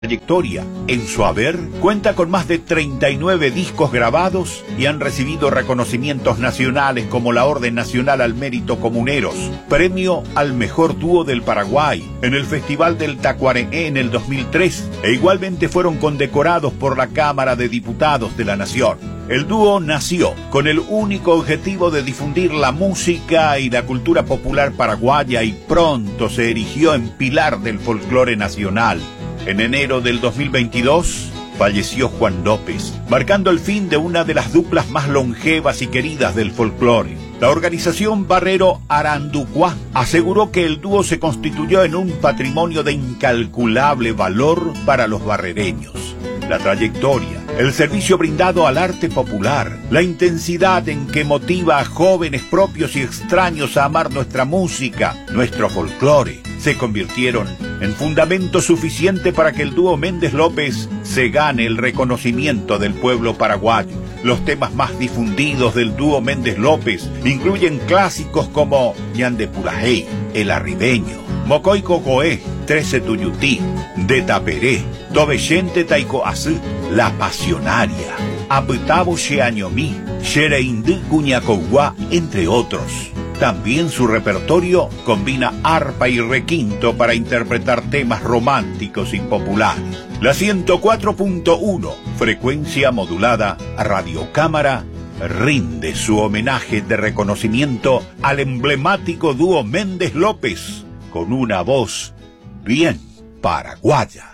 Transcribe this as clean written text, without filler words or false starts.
Trayectoria. En su haber, cuenta con más de 39 discos grabados y han recibido reconocimientos nacionales como la Orden Nacional al Mérito Comuneros, Premio al Mejor Dúo del Paraguay, en el Festival del Tacuarembó en el 2003, e igualmente fueron condecorados por la Cámara de Diputados de la Nación. El dúo nació con el único objetivo de difundir la música y la cultura popular paraguaya y pronto se erigió en pilar del folclore nacional. En enero del 2022 falleció Juan López, marcando el fin de una de las duplas más longevas y queridas del folclore. La organización Barrero Aranducuá aseguró que el dúo se constituyó en un patrimonio de incalculable valor para los barrereños. La trayectoria, el servicio brindado al arte popular, la intensidad en que motiva a jóvenes propios y extraños a amar nuestra música, nuestro folclore, se convirtieron en fundamento suficiente para que el dúo Méndez López se gane el reconocimiento del pueblo paraguayo. Los temas más difundidos del dúo Méndez López incluyen clásicos como Ñande Purajey, El Arribeño, Mocoy Cocoé, 13 Tuyutí, De Taperé, Tobeyente Taikoazú, La Pasionaria, Aputabo Sheañomí, Xereindú Cuñacogua, entre otros. También su repertorio combina arpa y requinto para interpretar temas románticos y populares. La 104.1, frecuencia modulada, Radiocámara, rinde su homenaje de reconocimiento al emblemático dúo Méndez López, con una voz bien paraguaya.